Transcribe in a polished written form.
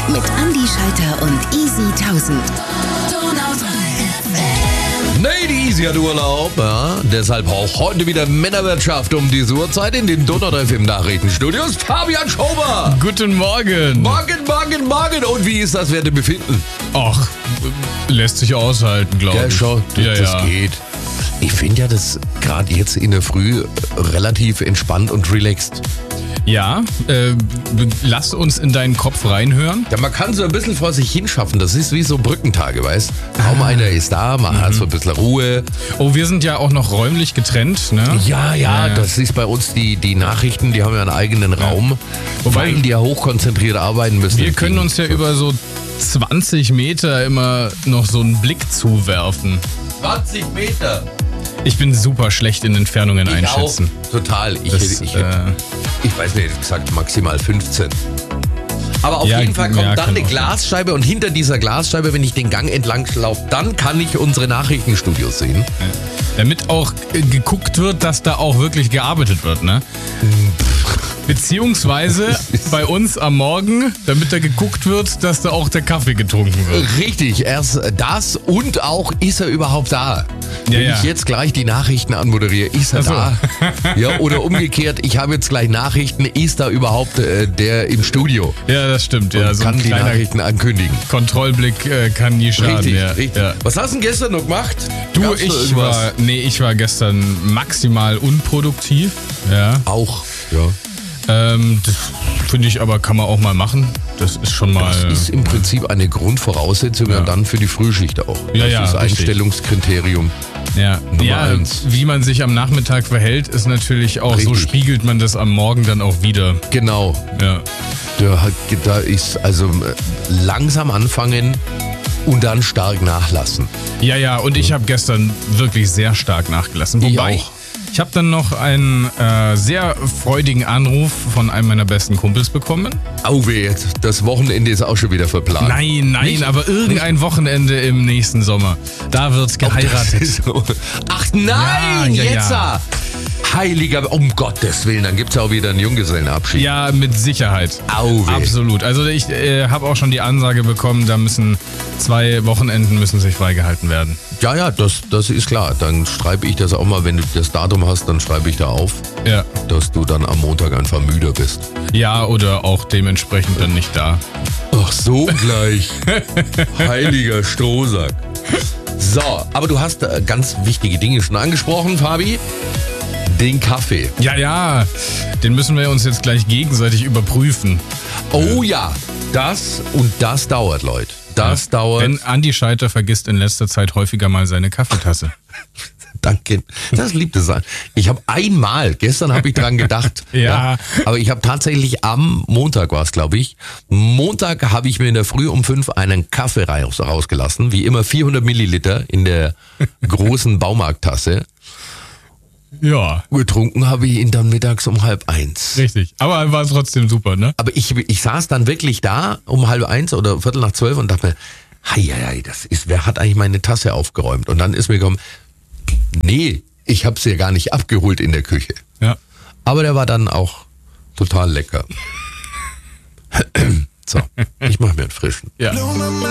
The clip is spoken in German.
mit Andi Schalter und Easy 1000. Nee, die Easy hat Urlaub. Ja, deshalb auch heute wieder Männerwirtschaft um diese Uhrzeit in den Donau 3 FM Nachrichtenstudios. Fabian Schober. Guten Morgen. Morgen. Und wie ist das Wertebefinden? Ach, lässt sich aushalten, glaube ich. Ja, schon. Das geht. Ich finde ja das gerade jetzt in der Früh relativ entspannt und relaxed. Ja, lass uns in deinen Kopf reinhören. Ja, man kann so ein bisschen vor sich hinschaffen. Das ist wie so Brückentage, weißt? Kaum einer ist da, man hat so ein bisschen Ruhe. Oh, wir sind ja auch noch räumlich getrennt, ne? Ja, das ist bei uns die Nachrichten, die haben ja einen eigenen Raum, weil die ja hochkonzentriert arbeiten müssen. Wir können uns ja über so 20 Meter immer noch so einen Blick zuwerfen. 20 Meter? Ich bin super schlecht in Entfernungen einschätzen. Auch, total. Ich weiß nicht, ich hätte gesagt maximal 15. Aber auf jeden Fall kommt dann eine Glasscheibe und hinter dieser Glasscheibe, wenn ich den Gang entlang laufe, dann kann ich unsere Nachrichtenstudios sehen. Ja. Damit auch geguckt wird, dass da auch wirklich gearbeitet wird, ne? Beziehungsweise bei uns am Morgen, damit da geguckt wird, dass da auch der Kaffee getrunken wird. Richtig, erst das und auch, ist er überhaupt da? Wenn ich jetzt gleich die Nachrichten anmoderiere, ist er da? Ja, oder umgekehrt, ich habe jetzt gleich Nachrichten, ist da überhaupt der im Studio? Ja, das stimmt. Und Ja, so kann die Nachrichten ankündigen. Kontrollblick kann nie schaden. Richtig. Ja. Was hast du denn gestern noch gemacht? Du, ich war gestern maximal unproduktiv. Ja. Auch, ja. Das finde ich aber, kann man auch mal machen. Das ist schon mal. Das ist im Prinzip eine Grundvoraussetzung dann für die Frühschicht auch. Das ist Einstellungskriterium. Nummer 1. Wie man sich am Nachmittag verhält, ist natürlich auch, so spiegelt man das am Morgen dann auch wieder. Genau. Ja. Da ist also langsam anfangen und dann stark nachlassen. Ja, und ich habe gestern wirklich sehr stark nachgelassen. Wobei, ich habe dann noch einen sehr freudigen Anruf von einem meiner besten Kumpels bekommen. Oh weh, das Wochenende ist auch schon wieder verplant. Nein, aber irgendein Wochenende im nächsten Sommer. Da wird geheiratet. Ach nein, jetzt! Heiliger, um Gottes Willen, dann gibt's auch wieder einen Junggesellenabschied. Ja, mit Sicherheit. Auwe. Absolut. Also ich habe auch schon die Ansage bekommen, da müssen 2 Wochenenden müssen sich freigehalten werden. Ja, das ist klar. Dann schreibe ich das auch mal, wenn du das Datum hast, dann schreibe ich da auf, dass du dann am Montag einfach müder bist. Ja, oder auch dementsprechend dann nicht da. Ach so, gleich. Heiliger Strohsack. So, aber du hast ganz wichtige Dinge schon angesprochen, Fabi. Den Kaffee. Ja, den müssen wir uns jetzt gleich gegenseitig überprüfen. Oh ja, das dauert, Leute. Das dauert. Denn Andi Schalter vergisst in letzter Zeit häufiger mal seine Kaffeetasse. Danke. Das liebt es sein. Ich habe gestern habe ich dran gedacht. Ja. Aber ich habe tatsächlich am Montag war es, glaube ich. Montag habe ich mir in der Früh um 5 einen Kaffee rausgelassen. Wie immer 400 Milliliter in der großen Baumarkttasse. Ja. Getrunken habe ich ihn dann mittags um 12:30. Richtig. Aber war trotzdem super, ne? Aber ich saß dann wirklich da um 11:30 oder 11:45 und dachte mir, wer hat eigentlich meine Tasse aufgeräumt? Und dann ist mir gekommen, nee, ich habe sie ja gar nicht abgeholt in der Küche. Ja. Aber der war dann auch total lecker. So, ich mache mir einen frischen. Ja.